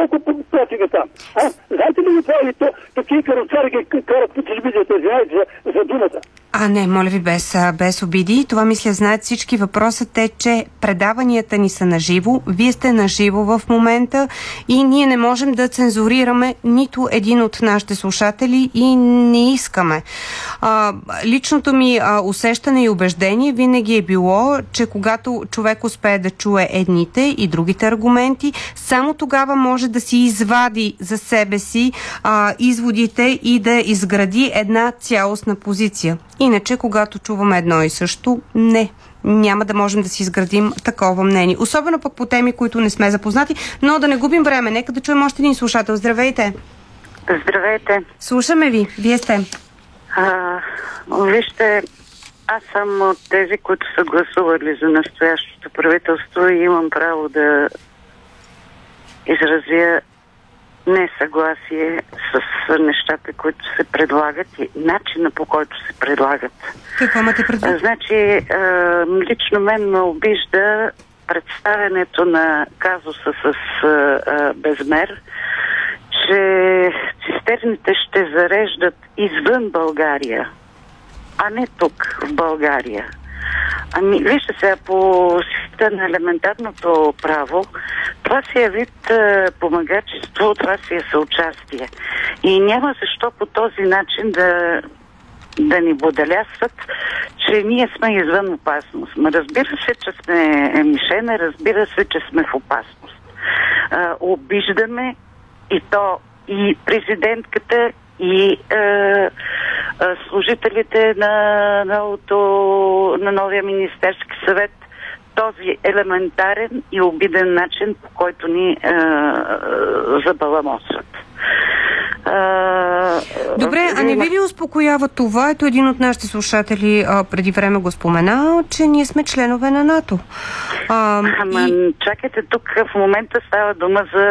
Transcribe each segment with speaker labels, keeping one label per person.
Speaker 1: колко трафика там. Знаете ли това? И такива каруцари карат по телевизията, извинявайте за думата.
Speaker 2: Не, моля ви, без обиди. Това мисля знаят всички. Въпросът е, че предаванията ни са наживо. Вие сте наживо в момента и ние не можем да цензурираме нито един от нашите слушатели и не искаме. Личното ми усещане и убеждение винаги е било, че когато човек успее да чуе едните и другите аргументи, само тогава може да си извади за себе си изводите и да изгради една цялостна позиция. Иначе, когато чуваме едно и също, няма да можем да си изградим такова мнение. Особено пък по теми, които не сме запознати, но да не губим време. Нека да чуем още един слушател. Здравейте!
Speaker 3: Здравейте!
Speaker 2: Слушаме ви. Вие сте.
Speaker 3: Вижте, аз съм от тези, които са гласували за настоящото правителство и имам право да изразя несъгласие с нещата, които се предлагат и начина, по който се предлагат.
Speaker 2: Какво имате предвид?
Speaker 3: Значи, лично мен ме обижда представянето на казуса с Безмер, че цистерните ще зареждат извън България, а не тук, в България. Вижте сега, по силата на елементарното право, това си е вид помагачество, това си е съучастие. И няма защо по този начин да ни боделясват, че ние сме извън опасност. Разбира се, че сме мишена, разбира се, че сме в опасност. Обиждаме и то и президентката, и служителите на новия Министерски съвет, този елементарен и обиден начин, по който ни забаламосват.
Speaker 2: Добре, а не ви ли успокоява това? Ето един от нашите слушатели преди време го спомена, че ние сме членове на НАТО.
Speaker 3: Чакайте, тук в момента става дума за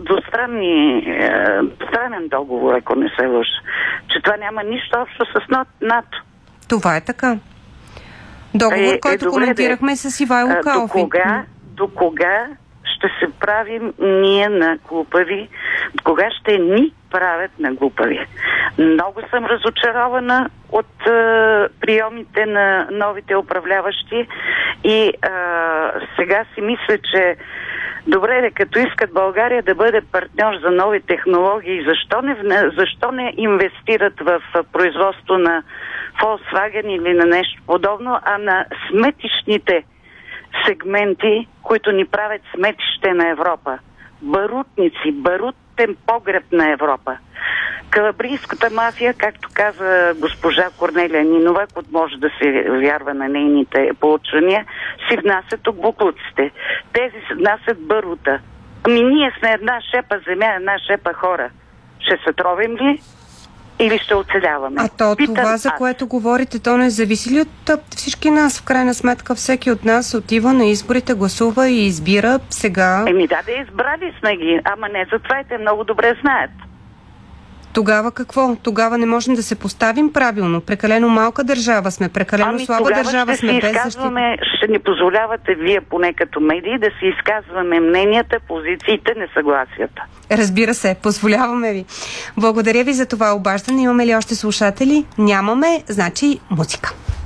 Speaker 3: двустранен договор, ако не се лъжа. Че това няма нищо общо с НАТО.
Speaker 2: Това е така. Договор, който коментирахме с Ивайло Калфин.
Speaker 3: До кога ще се правим ние на глупави? Кога ще ни правят на глупави? Много съм разочарована от приемите на новите управляващи и сега си мисля, че добре, като искат България да бъде партньор за нови технологии, защо не инвестират в производство на Volkswagen или на нещо подобно, а на сметищните сегменти, които ни правят сметище на Европа. Барутен погреб на Европа. Калабрийската мафия, както каза госпожа Корнелия Нинова, ако може да се вярва на нейните проучвания, си внасят тук буклуците. Тези си внасят барута. Ние сме една шепа земя, една шепа хора. Ще се тровим ли? Или ще оцеляваме?
Speaker 2: Това, за което говорите, то не зависи ли от всички нас? В крайна сметка всеки от нас отива на изборите, гласува и избира сега.
Speaker 3: Да избрали сме ги, ама не за това и те много добре знаят.
Speaker 2: Тогава какво? Тогава не можем да се поставим правилно. Прекалено малка държава сме, прекалено слаба държава сме.
Speaker 3: Ще ни позволявате вие, поне като медии, да си изказваме мненията, позициите, несъгласията.
Speaker 2: Разбира се, позволяваме ви. Благодаря ви за това обаждане. Имаме ли още слушатели? Нямаме, значи музика.